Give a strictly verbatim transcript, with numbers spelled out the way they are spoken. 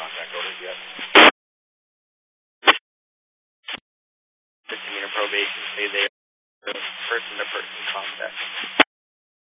contact orders yet. Misdemeanor probation, stay there. Person-to-person contact.